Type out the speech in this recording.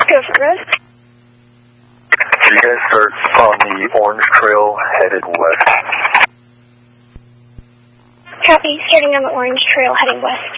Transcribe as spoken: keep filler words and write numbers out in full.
Go for red. You guys start on the orange trail headed west. Copy, starting on the orange trail heading west.